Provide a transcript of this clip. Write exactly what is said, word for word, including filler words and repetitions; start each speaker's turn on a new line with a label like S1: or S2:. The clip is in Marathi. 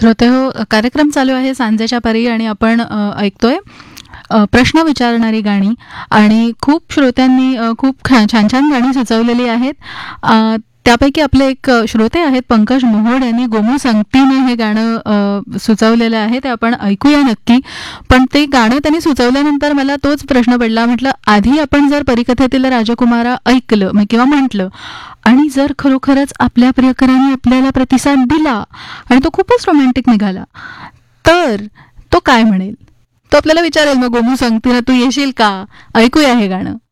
S1: श्रोते हो, कार्यक्रम चालू आहे सांजेच्या पारी आणि आपण अ, ऐकतोय अ, प्रश्न विचारणारी गाणी. आणि खूप श्रोत्यांनी अ, खूप छान छान छान गाणी सुचवलेली आहेत. अ, त्यापैकी आपले एक अ, श्रोते आहेत पंकज मोहोड, यांनी गोमू संगतीने हे गाणं अ, सुचवलेलं आहे. ते आपण ऐकूया नक्की. पण ते गाणं त्यांनी सुचवल्यानंतर मला तोच प्रश्न पडला. म्हटलं, आधी आपण जर परीकथेतील राजकुमारा ऐकलं म- किंवा म्हटलं आणि जर खरोखरच आपल्या प्रियकराने आपल्याला प्रतिसाद दिला आणि तो खूपच रोमॅन्टिक निघाला, तर तो काय म्हणेल? तो आपल्याला विचारेल, मग गोमू सांगते ना, तू येशील का? ऐकूया हे गाणं.